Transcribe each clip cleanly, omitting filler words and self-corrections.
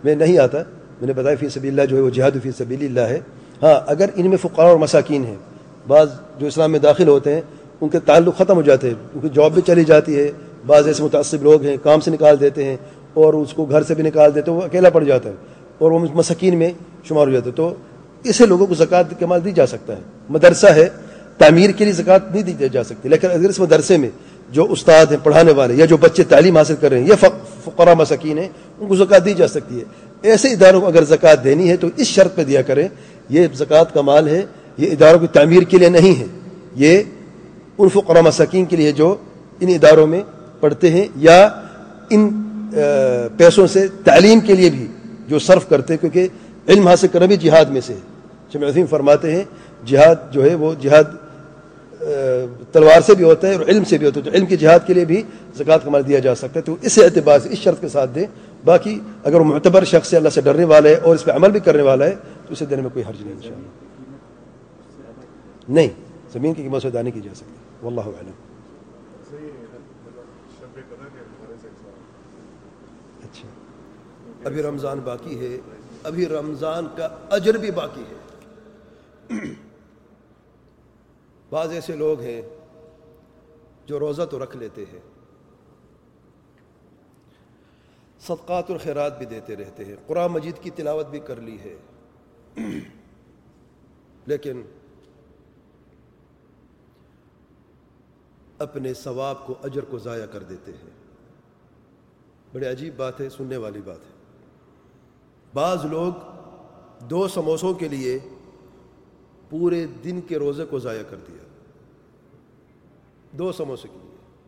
میں نہیں آتا، میں نے بتایا فی سبیل اللہ جو ہے وہ جہاد فی سبیل اللہ ہے۔ ہاں اگر ان میں فقراء اور مساکین ہیں، بعض جو اسلام میں داخل ہوتے ہیں ان کے تعلق ختم ہو جاتے ہیں، ان کی جاب بھی چلی جاتی ہے، بعض ایسے متعصب لوگ ہیں کام سے نکال دیتے ہیں اور اس کو گھر سے بھی نکال دیتے ہیں، وہ اکیلا پڑ جاتا ہے اور وہ مساکین میں شمار ہو جاتا ہے، تو ایسے لوگوں کو زکوٰۃ کا مال دی جا سکتا ہے۔ مدرسہ ہے، تعمیر کے لیے زکوٰۃ نہیں دی جا سکتی، لیکن اگر اس مدرسے میں جو استاد ہیں پڑھانے والے یا جو بچے تعلیم حاصل کر رہے ہیں یا فقراء مساکین ہیں ان کو زکوٰۃ دی جا سکتی ہے۔ ایسے اداروں کو اگر زکوٰۃ دینی ہے تو اس شرط پہ دیا کریں، یہ زکوٰۃ کا مال ہے، یہ اداروں کی تعمیر کے لیے نہیں ہے، یہ ان فقراء مساکین کے لیے جو ان اداروں میں پڑھتے ہیں یا ان پیسوں سے تعلیم کے لیے بھی جو صرف کرتے ہیں، کیونکہ علم حاصل کرنا بھی جہاد میں سے ہے۔ شیخ عثیم فرماتے ہیں جہاد جو ہے وہ جہاد تلوار سے بھی ہوتا ہے اور علم سے بھی ہوتا ہے، تو علم کی جہاد کے لیے بھی زکوٰۃ کا مال دیا جا سکتا ہے، تو اس اعتبار سے اس شرط کے ساتھ دیں۔ باقی اگر وہ معتبر شخص ہے، اللہ سے ڈرنے والا ہے اور اس پہ عمل بھی کرنے والا ہے تو اسے دینے میں کوئی حرج نہیں انشاءاللہ۔ نہیں، زمین کی قیمت سے ادا نہیں کی جا سکتی، واللہ اعلم۔ اچھا، ابھی رمضان باقی ہے، ابھی رمضان کا اجر بھی باقی ہے۔ بعض ایسے لوگ ہیں جو روزہ تو رکھ لیتے ہیں، صدقات اور خیرات بھی دیتے رہتے ہیں، قرآن مجید کی تلاوت بھی کر لی ہے، لیکن اپنے ثواب کو، اجر کو ضائع کر دیتے ہیں۔ بڑی عجیب بات ہے، سننے والی بات ہے۔ بعض لوگ 2 سموسوں کے لیے پورے دن کے روزے کو ضائع کر دیا، 2 سموسے کے لیے۔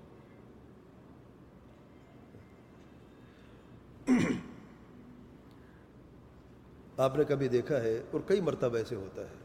آپ نے کبھی دیکھا ہے، اور کئی مرتبہ ایسے ہوتا ہے،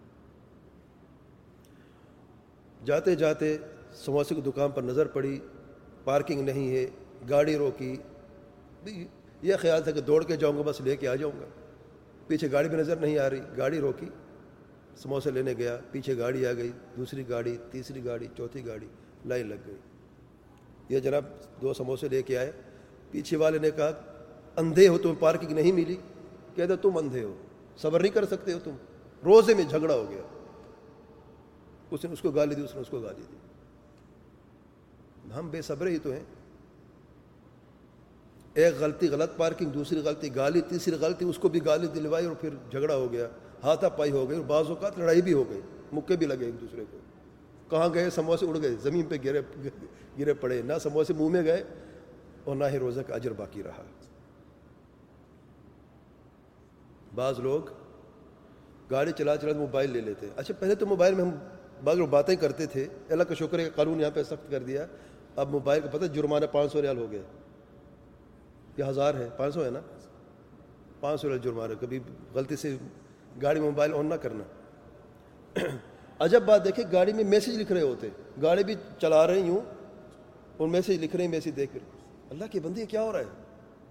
جاتے جاتے سموسے کی دکان پر نظر پڑی، پارکنگ نہیں ہے، گاڑی روکی، یہ خیال تھا کہ دوڑ کے جاؤں گا بس لے کے آ جاؤں گا، پیچھے گاڑی بھی نظر نہیں آ رہی، گاڑی روکی، سموسے لینے گیا، پیچھے گاڑی آ گئی، دوسری گاڑی، تیسری گاڑی، چوتھی گاڑی، لائن لگ گئی۔ یہ جناب 2 سموسے لے کے آئے، پیچھے والے نے کہا اندھے ہو تمہیں پارکنگ نہیں ملی؟ کہتا تم اندھے ہو، صبر نہیں کر سکتے ہو تم؟ روزے میں جھگڑا ہو گیا، اس نے اس کو گالی دی، اس نے اس کو گالی دی۔ ہم بے صبر ہی تو ہیں، ایک غلطی غلط پارکنگ، دوسری غلطی گالی، تیسری غلطی اس کو بھی گالی دلوائی اور پھر جھگڑا ہو گیا، ہاتھا پائی ہو گئی، اور بعض اوقات لڑائی بھی ہو گئی، مکے بھی لگے ایک دوسرے کو۔ کہاں گئے؟ سموسے اڑ گئے، زمین پہ گرے پڑے، نہ سموسے منہ میں گئے اور نہ ہی روزہ کا اجر باقی رہا۔ بعض لوگ گاڑی چلا چلا موبائل لے لیتے ہیں۔ اچھا، پہلے تو موبائل میں ہم بعض لوگ باتیں کرتے تھے، اللہ کا شکر ہے کہ قانون یہاں پہ سخت کر دیا، اب موبائل کا پتہ جرمانہ 500 ریال ہو گیا، یہ 1000 ہے، 500 ہے نا، 500 ریال جرمانہ، کبھی غلطی سے گاڑی میں موبائل آن نہ کرنا۔ عجب بات دیکھیں، گاڑی میں میسیج لکھ رہے ہوتے، گاڑی بھی چلا رہے یوں اور میسیج لکھ رہے ہیں، میسیج دیکھ رہے، اللہ کے بندے کیا ہو رہا ہے؟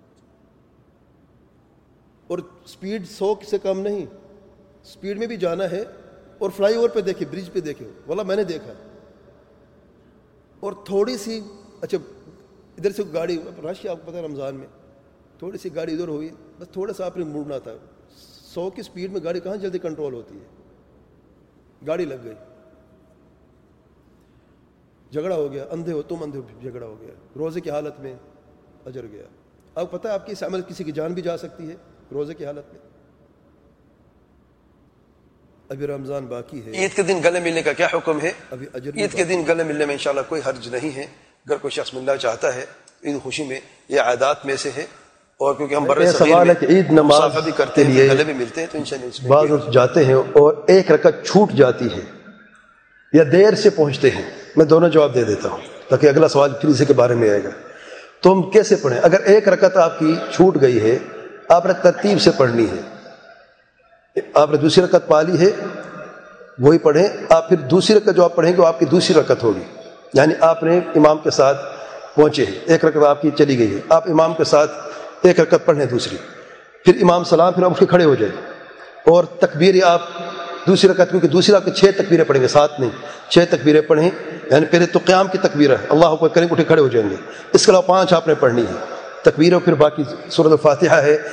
اور سپیڈ 100 سے کم نہیں، سپیڈ میں بھی جانا ہے، اور فلائی اوور پہ دیکھے، برج پہ دیکھے، واللہ میں نے دیکھا، اور تھوڑی سی، اچھا ادھر سے گاڑی رش ہے، آپ کو پتہ ہے رمضان میں تھوڑی سی گاڑی ادھر ہوئی، بس تھوڑا سا آپ نے مڑنا تھا، 100 کی سپیڈ میں گاڑی کہاں جلدی کنٹرول ہوتی ہے، گاڑی لگ گئی، جھگڑا ہو گیا، اندھے ہو تم، اندھے ہو، جھگڑا ہو گیا، روزے کی حالت میں اجر گیا۔ اب پتہ ہے آپ کی اس عمل کسی کی جان بھی جا سکتی ہے روزے کی حالت میں۔ ابھی رمضان باقی ہے، عید کے دن گلے ملنے کا کیا حکم ہے؟ ابھی عید کے دن گلے ملنے میں انشاءاللہ کوئی حرج نہیں ہے، اگر کوئی شخص ملنا چاہتا ہے عید خوشی میں، یہ عادات میں سے ہے، اور کیونکہ ہم برے صغیر میں عید نماز بھی کرتے ہیں، گلے بھی ملتے ہیں، تو انشاءاللہ بعض لوگ جاتے ہیں اور ایک رکعت چھوٹ جاتی ہے یا دیر سے پہنچتے ہیں۔ میں دونوں جواب دے دیتا ہوں تاکہ اگلا سوال پھر اسی کے بارے میں آئے گا۔ تو ہم کیسے پڑھیں؟ اگر ایک رکعت آپ کی چھوٹ گئی ہے، آپ نے ترتیب سے پڑھنی ہے، آپ نے دوسری رکعت پا لی ہے وہی پڑھیں، آپ پھر دوسری رکعت جو آپ پڑھیں گے وہ آپ کی دوسری رکعت ہوگی، یعنی آپ نے امام کے ساتھ پہنچے ہیں، ایک رکعت آپ کی چلی گئی ہے، آپ امام کے ساتھ ایک رکعت پڑھیں دوسری، پھر امام سلام، پھر آپ اٹھ کے کھڑے ہو جائیں، اور تکبیر آپ دوسری رکعت، کیونکہ دوسری رکعت 6 تکبیریں پڑھیں گے، 7 نہیں، 6 تکبیریں پڑھیں، یعنی پہلے تو قیام کی تکبیر ہے، اللہ اکبر کریں، اٹھے کھڑے ہو جائیں گے، اس کے علاوہ 5 آپ نے پڑھنی ہے تکبیر، اور پھر باقی سورۃ الفاتحہ ہے